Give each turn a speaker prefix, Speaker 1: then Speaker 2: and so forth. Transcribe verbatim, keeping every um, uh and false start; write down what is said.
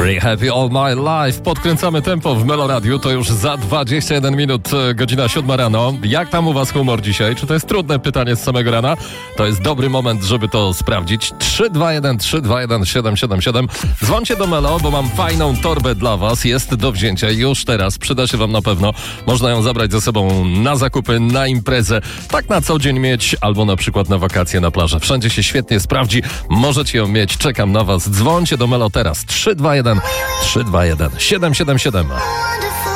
Speaker 1: Free Happy All My Life. Podkręcamy tempo w Melo Radiu. To już za dwadzieścia jeden minut, godzina siódma rano. Jak tam u was humor dzisiaj? Czy to jest trudne pytanie z samego rana? To jest dobry moment, żeby to sprawdzić. trzy dwa jeden trzy dwa jeden siedem siedem siedem. Dzwońcie do Melo, bo mam fajną torbę dla was. Jest do wzięcia już teraz. Przyda się wam na pewno. Można ją zabrać ze sobą na zakupy, na imprezę. Tak na co dzień mieć, albo na przykład na wakacje na plażę. Wszędzie się świetnie sprawdzi. Możecie ją mieć. Czekam na was. Dzwońcie do Melo teraz. trzy dwa jeden trzy dwa jeden siedem siedem siedem.